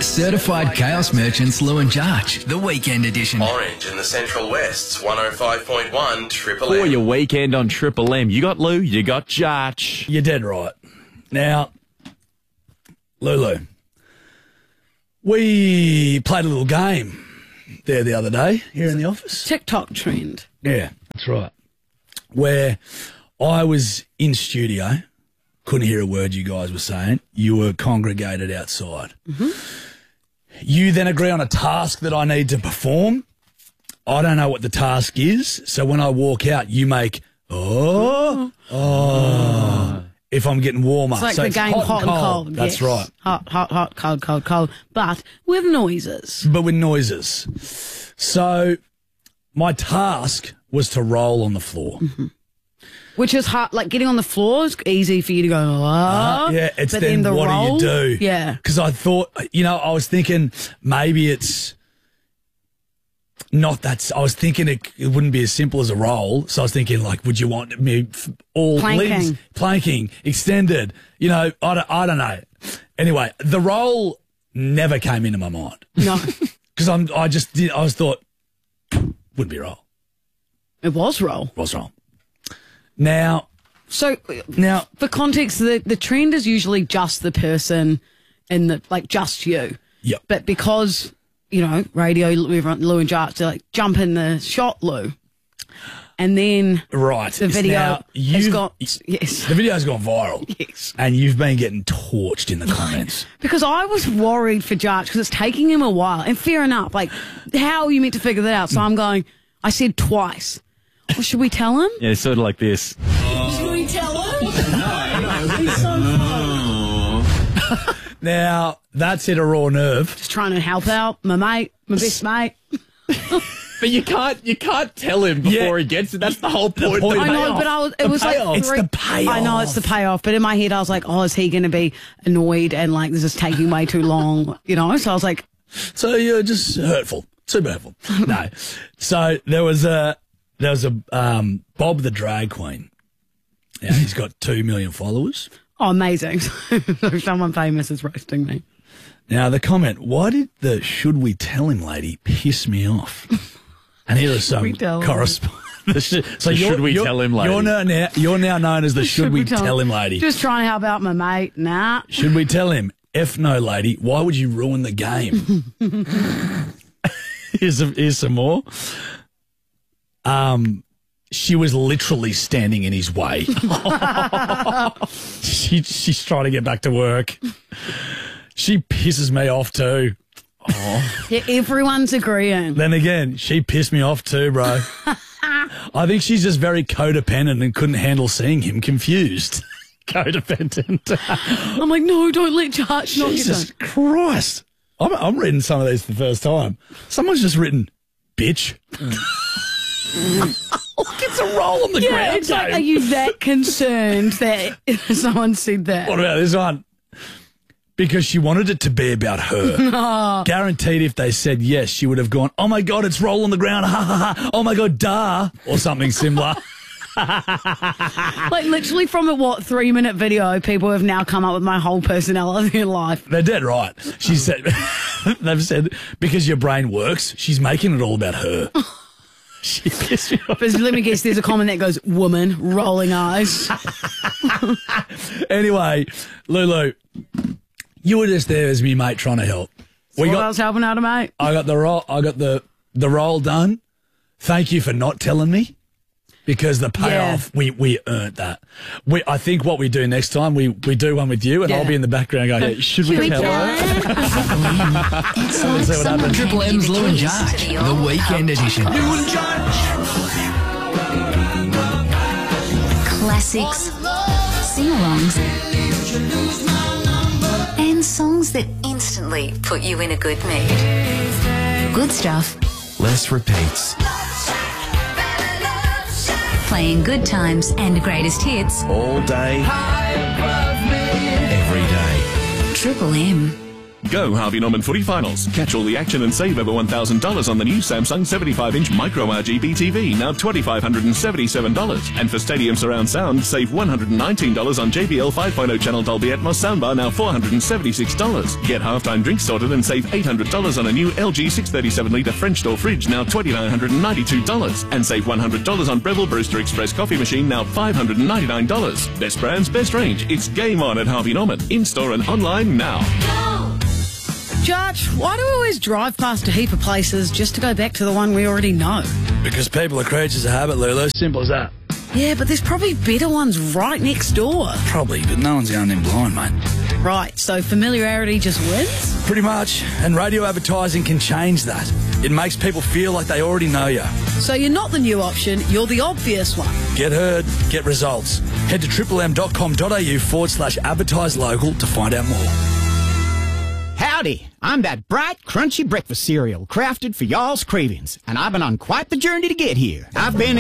Certified Chaos Merchants Lou and Jarch, the weekend edition. Orange in the Central West's 105.1 Triple For M. your weekend on Triple M, you got Lou, you got Jarch. You're dead right. Now, Lulu, we played a little game there the other day here in the office. TikTok trend. Yeah, that's right. Where I was in studio, couldn't hear a word you guys were saying. You were congregated outside. Mm-hmm. You then agree on a task that I need to perform. I don't know what the task is, so when I walk out, you make, oh. If I'm getting warmer. It's like so the it's game hot and cold. That's yes. right. Hot, cold. But with noises. But with noises. So my task was to roll on the floor. Mm-hmm. Which is hard. Like getting on the floor is easy for you to go, yeah, it's but then the what roll, do you do? Yeah. Because I thought, I was thinking maybe it's not that. I was thinking it wouldn't be as simple as a roll. So I was thinking, like, would you want me all limbs, planking, extended? I don't know. Anyway, the roll never came into my mind. No. Because I thought, wouldn't be roll. It was roll. It was roll. Now, for context, the trend is usually just the person just you. Yep. But because, radio, Lou and Jarch, they're like, jump in the shot, Lou. And then the video has gone, yes. The video's gone viral. Yes. And you've been getting torched in the comments. Because I was worried for Jarch because it's taking him a while. And fair enough, like, how are you meant to figure that out? So I'm going, I said twice. Well, should we tell him? Yeah, sort of like this. Should we tell him? No. He's so fun. Now, that's hit a raw nerve. Just trying to help out my best mate. But you can't tell him before he gets it. That's the whole point. I know, but it was payoff. like It's the payoff. I know it's the payoff, but in my head I was like, oh, is he going to be annoyed and like this is taking way too long, So I was like, so you're just hurtful, super hurtful. No, so there was a Bob the drag queen. Yeah, he's got 2 million followers. oh, amazing! Someone famous is roasting me. Now the comment: why did the "should we tell him" lady piss me off? And here is some correspondence. So should we tell him lady? You're now known as the should we tell him lady. Just trying to help out my mate. Nah. Should we tell him? F no, lady. Why would you ruin the game? Here's some more. She was literally standing in his way. She's trying to get back to work. She pisses me off too. Oh. Yeah, everyone's agreeing. Then again, she pissed me off too, bro. I think she's just very codependent and couldn't handle seeing him confused. Codependent. I'm like, no, don't let Jarch knock you down. Jesus Christ. I'm reading some of these for the first time. Someone's just written, bitch. It's a roll on the ground. It's like, are you that concerned that someone said that? What about this one? Because she wanted it to be about her. Oh. Guaranteed if they said yes, she would have gone, oh my God, it's roll on the ground. Ha ha ha. Oh my God, duh. Or something similar. Like literally from a 3-minute video, people have now come up with my whole personality in life. They're dead right. She said, they've said, because your brain works, she's making it all about her. She pissed me off. But let me guess, there's a comment that goes, woman, rolling eyes. Anyway, Lulu, you were just there as me mate trying to help. I was helping out a mate. I got the roll. I got the roll done. Thank you for not telling me, because the payoff we earned that. I think what we do next time we do one with you, and I'll be in the background going, yeah, should we tell her? Triple M's Lou and Jarch, the weekend edition. Lou and Jarch. Classics, sing-alongs, and songs that instantly put you in a good mood. Good stuff. Less repeats. Playing good times and greatest hits All day. Every day. Triple M. Go Harvey Norman Footy Finals. Catch all the action and save over $1,000 on the new Samsung 75-inch Micro RGB TV, now $2,577. And for Stadium Surround Sound, save $119 on JBL 5.0 channel Dolby Atmos soundbar, now $476. Get halftime drinks sorted and save $800 on a new LG 637-litre French door fridge, now $2,992. And save $100 on Breville Brewster Express coffee machine, now $599. Best brands, best range. It's game on at Harvey Norman. In-store and online now. Judge, why do we always drive past a heap of places just to go back to the one we already know? Because people are creatures of habit, Lulu. Simple as that. Yeah, but there's probably better ones right next door. Probably, but no one's going in blind, mate. Right, so familiarity just wins? Pretty much, and radio advertising can change that. It makes people feel like they already know you. So you're not the new option, you're the obvious one. Get heard, get results. Head to triplem.com.au/advertise local to find out more. Howdy, I'm that bright, crunchy breakfast cereal crafted for y'all's cravings, and I've been on quite the journey to get here. I've been